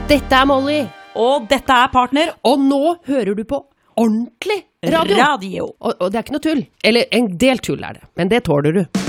Dette Molly. Og dette Partner. Og nå hører du på ordentlig radio. Radio. Og det ikke noe tull. Eller en del tull det, men det tåler du.